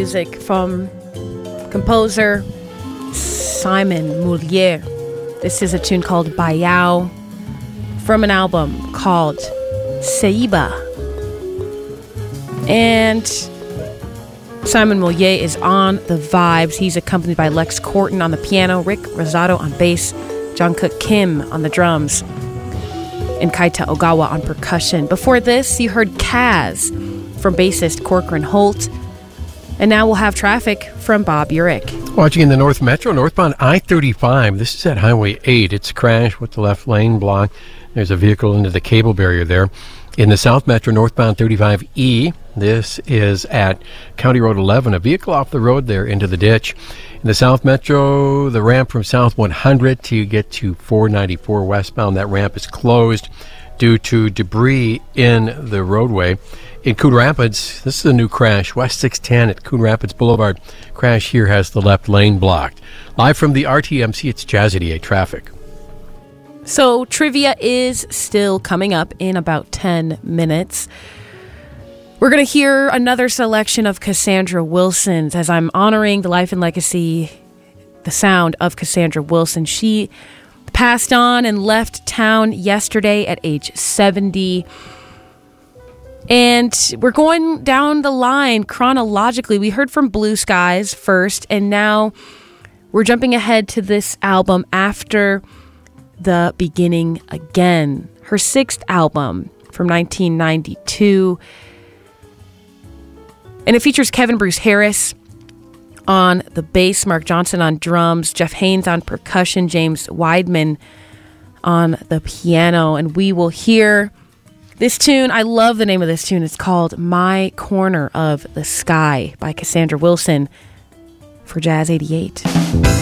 music from composer Simon Moulier. This is a tune called Bayao from an album called Seiba. And Simon Moulier is on the vibes. He's accompanied by Lex Corton on the piano, Rick Rosado on bass, Jungkook Kim on the drums, and Kaita Ogawa on percussion. Before this, you heard Kaz from bassist Corcoran Holt. And now we'll have Traffic from Bob Urich. Watching in the North Metro, northbound I-35. This is at Highway 8. It's a crash with the left lane blocked. There's a vehicle into the cable barrier there. In the South Metro, northbound 35E, this is at County Road 11. A vehicle off the road there into the ditch. In the South Metro, the ramp from South 100 to get to 494 westbound, that ramp is closed due to debris in the roadway. In Coon Rapids, this is a new crash. West 610 at Coon Rapids Boulevard. Crash here has the left lane blocked. Live from the RTMC, it's Jazz 88 Traffic. So trivia is still coming up in about 10 minutes. We're going to hear another selection of Cassandra Wilson's as I'm honoring the life and legacy, the sound of Cassandra Wilson. She passed on and left town yesterday at age 70. And we're going down the line chronologically. We heard from Blue Skies first, and now we're jumping ahead to this album After the Beginning Again, her sixth album from 1992. And it features Kevin Bruce Harris on the bass, Mark Johnson on drums, Jeff Haynes on percussion, James Weidman on the piano. And we will hear this tune. I love the name of this tune. It's called My Corner of the Sky by Cassandra Wilson for Jazz 88.